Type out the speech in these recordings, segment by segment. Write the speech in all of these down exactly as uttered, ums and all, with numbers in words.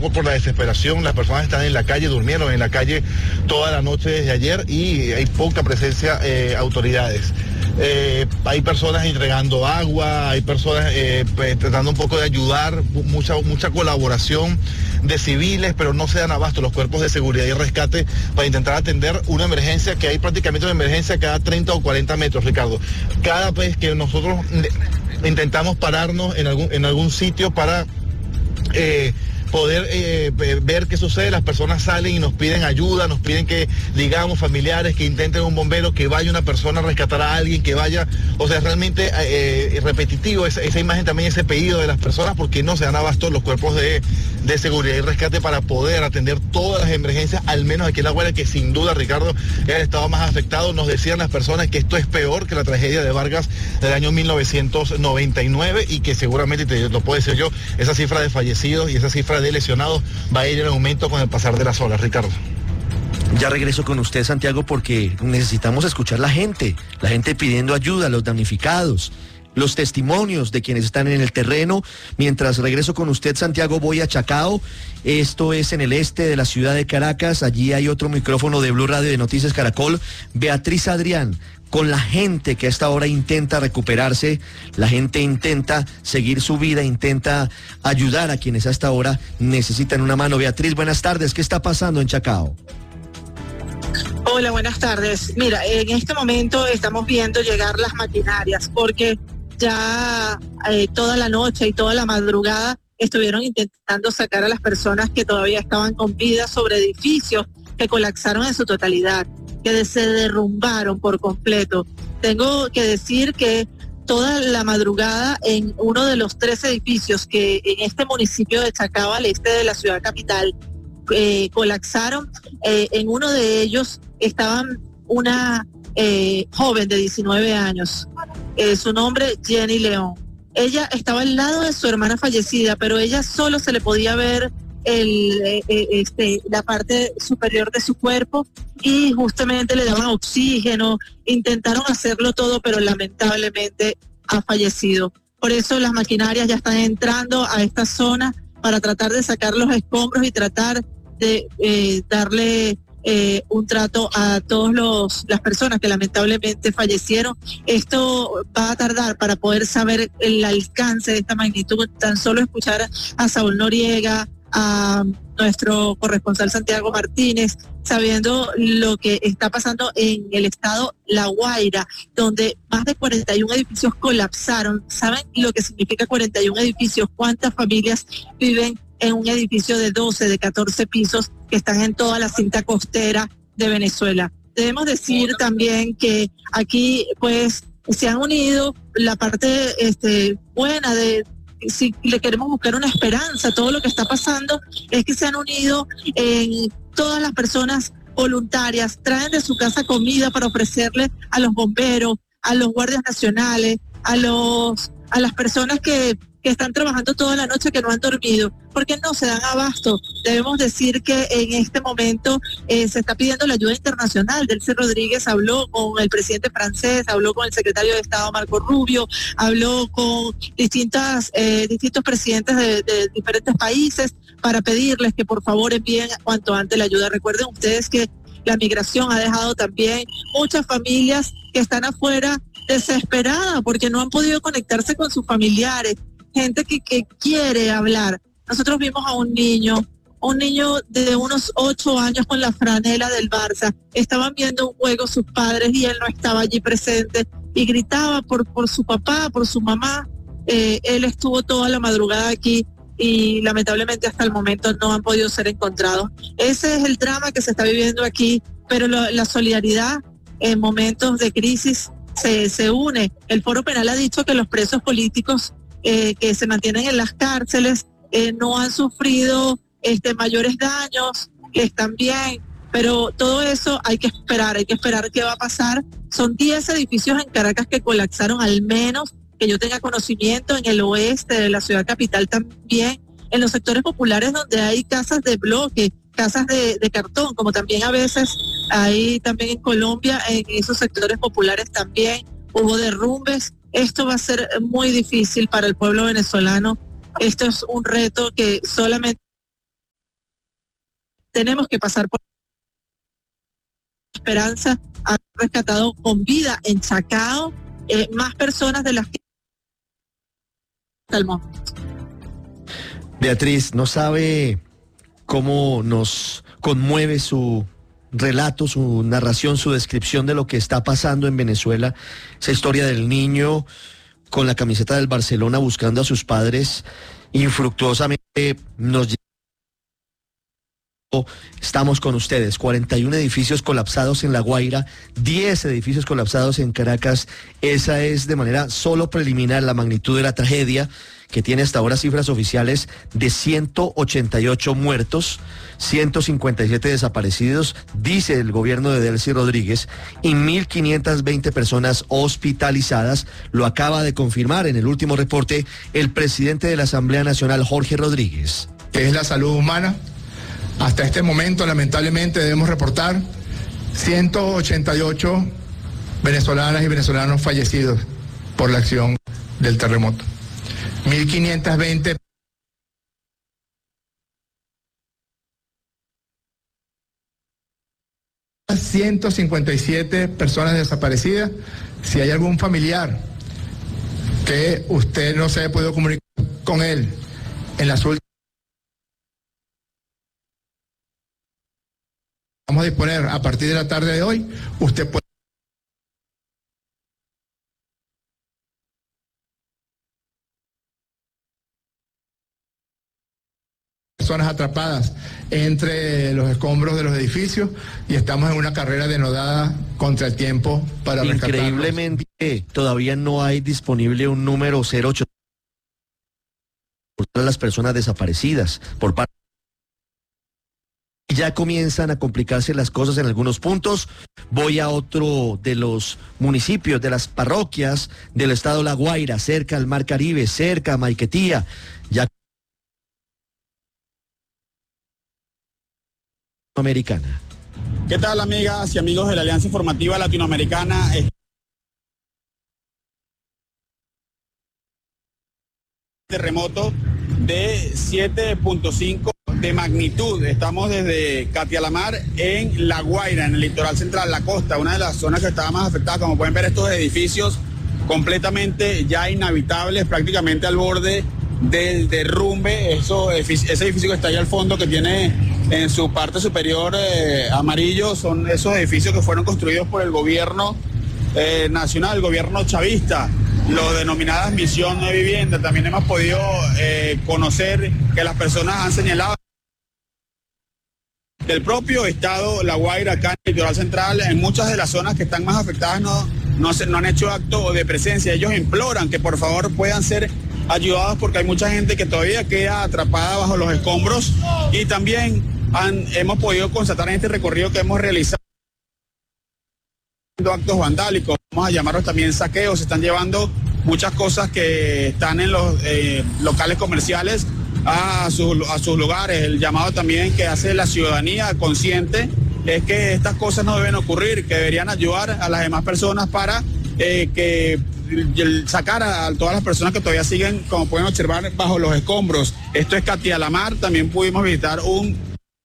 poco por la desesperación. Las personas están en la calle, durmieron en la calle toda la noche desde ayer y hay poca presencia de eh, autoridades. Eh, hay personas entregando agua, hay personas eh, tratando un poco de ayudar, mucha, mucha colaboración de civiles, pero no se dan abasto los cuerpos de seguridad y rescate para intentar atender una emergencia, que hay prácticamente una emergencia cada treinta o cuarenta metros, Ricardo. Cada vez que nosotros intentamos pararnos en algún, en algún sitio para eh, poder eh, ver qué sucede, las personas salen y nos piden ayuda, nos piden que digamos familiares, que intenten un bombero, que vaya una persona a rescatar a alguien, que vaya, o sea, realmente eh, repetitivo esa, esa imagen también, ese pedido de las personas, porque no se dan abasto los cuerpos de, de seguridad y rescate para poder atender todas las emergencias, al menos aquí en La Guaira, que sin duda, Ricardo, es el estado más afectado. Nos decían las personas que esto es peor que la tragedia de Vargas del año mil novecientos noventa y nueve y que seguramente, te lo puedo decir yo, esa cifra de fallecidos y esa cifra de lesionados va a ir en aumento con el pasar de las horas, Ricardo. Ya regreso con usted, Santiago, porque necesitamos escuchar la gente, la gente pidiendo ayuda, los damnificados, los testimonios de quienes están en el terreno. Mientras regreso con usted, Santiago, voy a Chacao. Esto es en el este de la ciudad de Caracas. Allí hay otro micrófono de Blue Radio de Noticias Caracol. Beatriz Adrián, con la gente que a esta hora intenta recuperarse, la gente intenta seguir su vida, intenta ayudar a quienes a esta hora necesitan una mano. Beatriz, buenas tardes. ¿Qué está pasando en Chacao? Hola, buenas tardes. Mira, en este momento estamos viendo llegar las maquinarias porque ya eh, toda la noche y toda la madrugada estuvieron intentando sacar a las personas que todavía estaban con vida sobre edificios que colapsaron en su totalidad, que se derrumbaron por completo. Tengo que decir que toda la madrugada en uno de los tres edificios que en este municipio de Chacao, al este de la ciudad capital, eh, colapsaron, eh, en uno de ellos estaban una eh, joven de diecinueve años, eh, su nombre Jenny León. Ella estaba al lado de su hermana fallecida, pero ella solo se le podía ver el, eh, este, la parte superior de su cuerpo y justamente le daban oxígeno, intentaron hacerlo todo, pero lamentablemente ha fallecido. Por eso las maquinarias ya están entrando a esta zona para tratar de sacar los escombros y tratar de eh, darle eh, un trato a todos los las personas que lamentablemente fallecieron. Esto va a tardar para poder saber el alcance de esta magnitud. Tan solo escuchar a Saúl Noriega, a nuestro corresponsal Santiago Martínez, sabiendo lo que está pasando en el estado La Guaira, donde más de cuarenta y uno edificios colapsaron. ¿Saben lo que significa cuarenta y uno edificios? ¿Cuántas familias viven en un edificio de doce, de catorce pisos que están en toda la cinta costera de Venezuela? Debemos decir también que aquí pues se han unido la parte este, buena de, si le queremos buscar una esperanza a todo lo que está pasando, es que se han unido en todas las personas voluntarias, traen de su casa comida para ofrecerle a los bomberos, a los guardias nacionales, a los a las personas que, que están trabajando toda la noche, que no han dormido, porque no se dan abasto. Debemos decir que en este momento eh, se está pidiendo la ayuda internacional. Delcy Rodríguez habló con el presidente francés, habló con el secretario de Estado Marco Rubio, habló con distintas eh, distintos presidentes de, de diferentes países para pedirles que por favor envíen cuanto antes la ayuda. Recuerden ustedes que la migración ha dejado también muchas familias que están afuera desesperadas porque no han podido conectarse con sus familiares, gente que, que quiere hablar. Nosotros vimos a un niño, un niño de unos ocho años con la franela del Barça. Estaban viendo un juego sus padres y él no estaba allí presente y gritaba por, por su papá, por su mamá. Eh, él estuvo toda la madrugada aquí y lamentablemente hasta el momento no han podido ser encontrados. Ese es el drama que se está viviendo aquí, pero lo, la solidaridad en momentos de crisis se, se une. El Foro Penal ha dicho que los presos políticos eh, que se mantienen en las cárceles eh, no han sufrido este, mayores daños, que están bien, pero todo eso hay que esperar, hay que esperar qué va a pasar. Son diez edificios en Caracas que colapsaron, al menos que yo tenga conocimiento, en el oeste de la ciudad capital también, en los sectores populares donde hay casas de bloque, casas de, de cartón, como también a veces hay también en Colombia, en esos sectores populares también hubo derrumbes. Esto va a ser muy difícil para el pueblo venezolano. Esto es un reto que solamente tenemos que pasar por esperanza. Han rescatado con vida en Chacao eh, más personas de las que hasta el momento. Beatriz, no sabe cómo nos conmueve su relato, su narración, su descripción de lo que está pasando en Venezuela, esa historia del niño con la camiseta del Barcelona buscando a sus padres, infructuosamente nos llegó. Estamos con ustedes, cuarenta y un edificios colapsados en La Guaira, diez edificios colapsados en Caracas. Esa es de manera solo preliminar la magnitud de la tragedia, que tiene hasta ahora cifras oficiales de ciento ochenta y ocho muertos, ciento cincuenta y siete desaparecidos, dice el gobierno de Delcy Rodríguez, y mil quinientas veinte personas hospitalizadas. Lo acaba de confirmar en el último reporte el presidente de la Asamblea Nacional, Jorge Rodríguez. Que es la salud humana. Hasta este momento, lamentablemente, debemos reportar ciento ochenta y ocho venezolanas y venezolanos fallecidos por la acción del terremoto. mil quinientas veinte ciento cincuenta y siete personas desaparecidas. Si hay algún familiar que usted no se haya podido comunicar con él en las últimas, vamos a disponer a partir de la tarde de hoy, usted puede personas atrapadas entre los escombros de los edificios y estamos en una carrera denodada contra el tiempo para rescatarlos. Increíblemente todavía no hay disponible un número cero ocho para las personas desaparecidas por parte. Ya comienzan a complicarse las cosas en algunos puntos. Voy a otro de los municipios, de las parroquias del estado La Guaira, cerca al Mar Caribe, cerca a Maiquetía. Ya Americana. ¿Qué tal, amigas y amigos de la Alianza Informativa Latinoamericana? Terremoto de siete punto cinco de magnitud. Estamos desde Catialamar en La Guaira, en el litoral central, la costa, una de las zonas que estaba más afectada. Como pueden ver, estos edificios completamente ya inhabitables, prácticamente al borde del derrumbe. Eso, ese edificio que está ahí al fondo, que tiene en su parte superior eh, amarillo, son esos edificios que fueron construidos por el gobierno eh, nacional, el gobierno chavista, lo denominadas Misión de Vivienda. También hemos podido eh, conocer que las personas han señalado del propio estado La Guaira, acá en el litoral central, en muchas de las zonas que están más afectadas no, no, se, no han hecho acto de presencia. Ellos imploran que por favor puedan ser ayudados porque hay mucha gente que todavía queda atrapada bajo los escombros, y también han, hemos podido constatar en este recorrido que hemos realizado actos vandálicos, vamos a llamarlos también saqueos. Se están llevando muchas cosas que están en los eh, locales comerciales a, su, a sus lugares. El llamado también que hace la ciudadanía consciente es que estas cosas no deben ocurrir, que deberían ayudar a las demás personas para eh, que sacar a todas las personas que todavía siguen, como pueden observar, bajo los escombros. Esto es Catialamar. También pudimos visitar un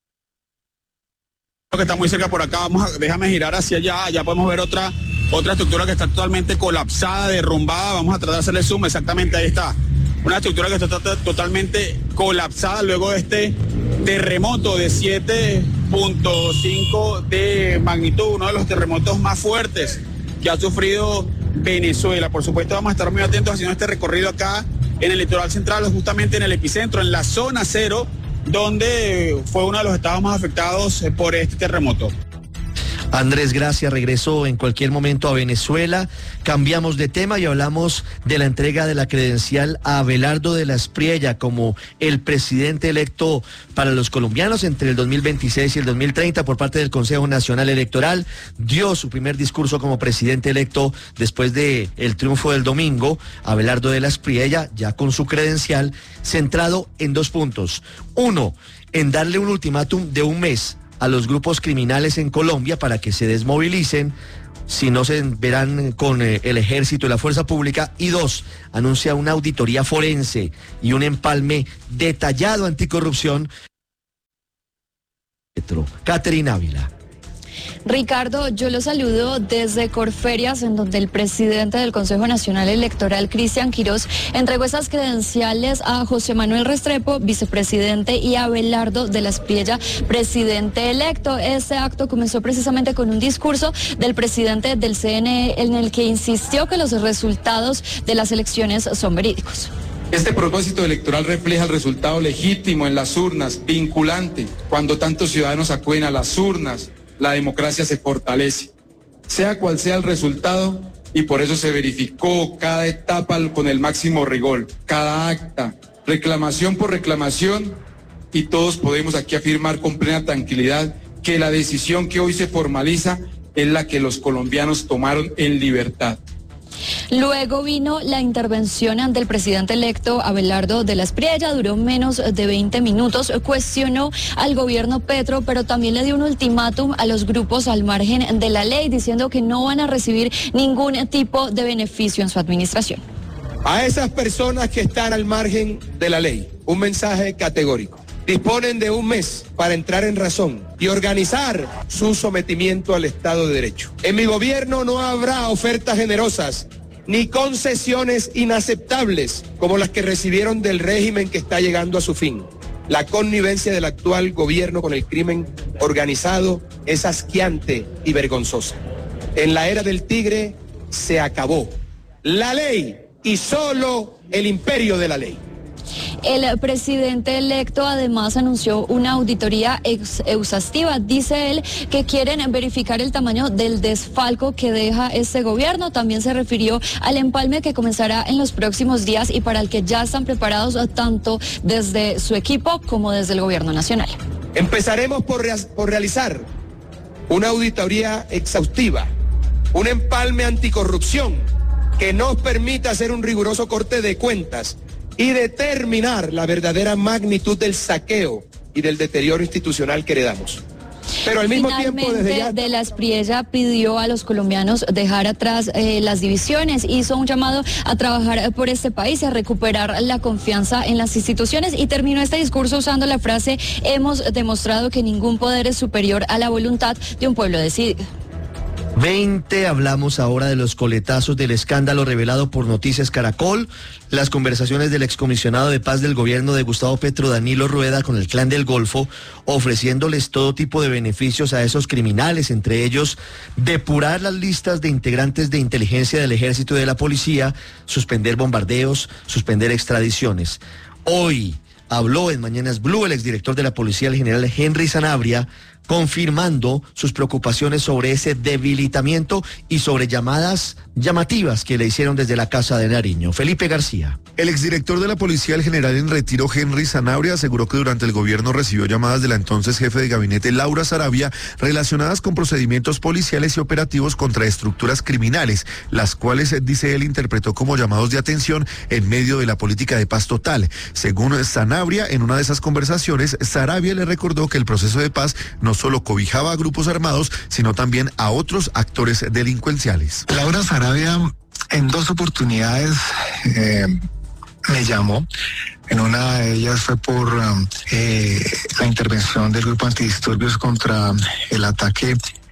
que está muy cerca por acá. Vamos a, déjame girar hacia allá. Ya podemos ver otra otra estructura que está totalmente colapsada, derrumbada. Vamos a tratar de hacerle zoom. Exactamente, ahí está. Una estructura que está totalmente colapsada luego de este terremoto de siete punto cinco de magnitud, uno de los terremotos más fuertes que ha sufrido Venezuela. Por supuesto, vamos a estar muy atentos haciendo este recorrido acá en el litoral central, justamente en el epicentro, en la zona cero, donde fue uno de los estados más afectados por este terremoto. Andrés, gracias. Regreso en cualquier momento a Venezuela. Cambiamos de tema y hablamos de la entrega de la credencial a Abelardo de la Espriella como el presidente electo para los colombianos entre el dos mil veintiséis y el dos mil treinta por parte del Consejo Nacional Electoral. Dio su primer discurso como presidente electo después de el triunfo del domingo. Abelardo de la Espriella, ya con su credencial, centrado en dos puntos. Uno, en darle un ultimátum de un mes a los grupos criminales en Colombia para que se desmovilicen, si no se verán con eh, el ejército y la fuerza pública. Y dos, anuncia una auditoría forense y un empalme detallado anticorrupción Petro. Caterina Ávila. Ricardo, yo lo saludo desde Corferias, en donde el presidente del Consejo Nacional Electoral, Cristian Quirós, entregó esas credenciales a José Manuel Restrepo, vicepresidente, y a Abelardo de la Espriella, presidente electo. Este acto comenzó precisamente con un discurso del presidente del C N E en el que insistió que los resultados de las elecciones son verídicos. Este propósito electoral refleja el resultado legítimo en las urnas, vinculante. Cuando tantos ciudadanos acuden a las urnas, la democracia se fortalece, sea cual sea el resultado, y por eso se verificó cada etapa con el máximo rigor, cada acta, reclamación por reclamación, y todos podemos aquí afirmar con plena tranquilidad que la decisión que hoy se formaliza es la que los colombianos tomaron en libertad. Luego vino la intervención del presidente electo Abelardo de la Espriella, duró menos de veinte minutos, cuestionó al gobierno Petro, pero también le dio un ultimátum a los grupos al margen de la ley, diciendo que no van a recibir ningún tipo de beneficio en su administración. A esas personas que están al margen de la ley, un mensaje categórico. Disponen de un mes para entrar en razón y organizar su sometimiento al Estado de Derecho. En mi gobierno no habrá ofertas generosas ni concesiones inaceptables como las que recibieron del régimen que está llegando a su fin. La connivencia del actual gobierno con el crimen organizado es asqueante y vergonzosa. En la era del tigre se acabó la ley y solo el imperio de la ley. El presidente electo además anunció una auditoría ex exhaustiva. Dice él que quieren verificar el tamaño del desfalco que deja este gobierno. También se refirió al empalme que comenzará en los próximos días y para el que ya están preparados tanto desde su equipo como desde el gobierno nacional. Empezaremos por, re por realizar una auditoría exhaustiva, un empalme anticorrupción que nos permita hacer un riguroso corte de cuentas y determinar la verdadera magnitud del saqueo y del deterioro institucional que heredamos. Pero al mismo Finalmente, tiempo, desde ya... de la Espriella pidió a los colombianos dejar atrás eh, las divisiones, hizo un llamado a trabajar por este país y a recuperar la confianza en las instituciones, y terminó este discurso usando la frase: hemos demostrado que ningún poder es superior a la voluntad de un pueblo decidido. veinte, hablamos ahora de los coletazos del escándalo revelado por Noticias Caracol, las conversaciones del excomisionado de paz del gobierno de Gustavo Petro, Danilo Rueda, con el Clan del Golfo, ofreciéndoles todo tipo de beneficios a esos criminales, entre ellos depurar las listas de integrantes de inteligencia del ejército y de la policía, suspender bombardeos, suspender extradiciones. Hoy habló en Mañanas Blue el exdirector de la policía, el general Henry Sanabria, confirmando sus preocupaciones sobre ese debilitamiento y sobre llamadas llamativas que le hicieron desde la Casa de Nariño. Felipe García. El exdirector de la policía, el general en retiro Henry Sanabria, aseguró que durante el gobierno recibió llamadas de la entonces jefe de gabinete Laura Sarabia relacionadas con procedimientos policiales y operativos contra estructuras criminales, las cuales, dice él, interpretó como llamados de atención en medio de la política de paz total. Según Sanabria, en una de esas conversaciones, Sarabia le recordó que el proceso de paz no solo cobijaba a grupos armados, sino también a otros actores delincuenciales. Laura Sarabia, en dos oportunidades eh, me llamó. En una de ellas fue por um, eh, la intervención del grupo antidisturbios contra el ataque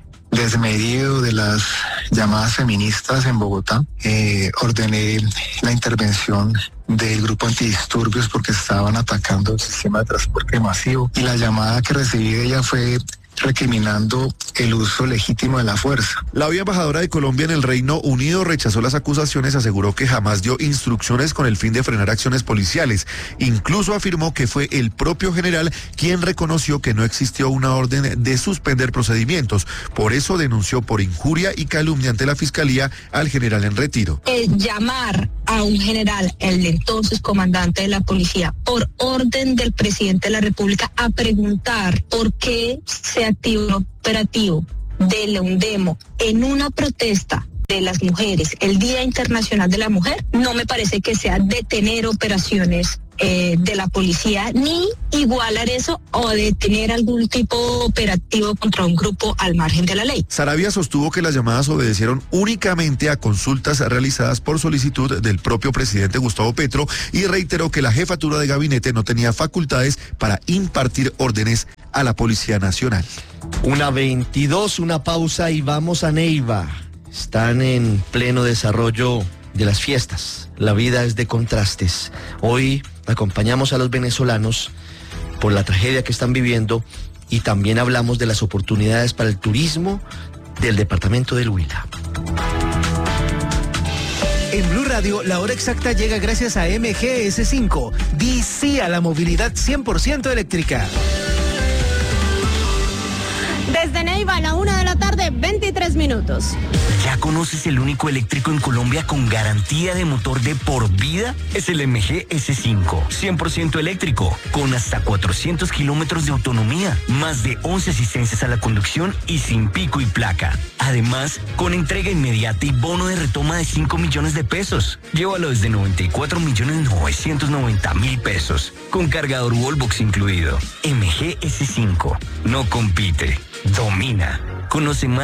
desmedido de las llamadas feministas en Bogotá. Eh, ordené la intervención del grupo antidisturbios porque estaban atacando el sistema de transporte masivo, y la llamada que recibí de ella fue recriminando el uso legítimo de la fuerza. La hoy embajadora de Colombia en el Reino Unido rechazó las acusaciones, aseguró que jamás dio instrucciones con el fin de frenar acciones policiales. Incluso afirmó que fue el propio general quien reconoció que no existió una orden de suspender procedimientos. Por eso denunció por injuria y calumnia ante la fiscalía al general en retiro. El llamar a un general, el entonces comandante de la policía, por orden del presidente de la República, a preguntar por qué se activó un operativo de Leundemo en una protesta de las mujeres, el Día Internacional de la Mujer, no me parece que sea detener operaciones eh, de la policía, ni igualar eso o de tener algún tipo operativo contra un grupo al margen de la ley. Saravia sostuvo que las llamadas obedecieron únicamente a consultas realizadas por solicitud del propio presidente Gustavo Petro y reiteró que la jefatura de gabinete no tenía facultades para impartir órdenes a la Policía Nacional. Una veintidós, una pausa y vamos a Neiva. Están en pleno desarrollo de las fiestas. La vida es de contrastes. Hoy acompañamos a los venezolanos por la tragedia que están viviendo y también hablamos de las oportunidades para el turismo del departamento del Huila. En Blue Radio, la hora exacta llega gracias a M G S cinco. Di sí a la movilidad cien por ciento eléctrica. Desde Neiva a la una de la tarde, veintitrés minutos. ¿Ya conoces el único eléctrico en Colombia con garantía de motor de por vida? Es el M G S cinco, cien por ciento eléctrico, con hasta cuatrocientos kilómetros de autonomía, más de once asistencias a la conducción y sin pico y placa. Además, con entrega inmediata y bono de retoma de cinco millones de pesos. Llévalo desde noventa y cuatro millones novecientos noventa mil pesos, con cargador Wallbox incluido. M G S cinco, no compite, domina. Conoce más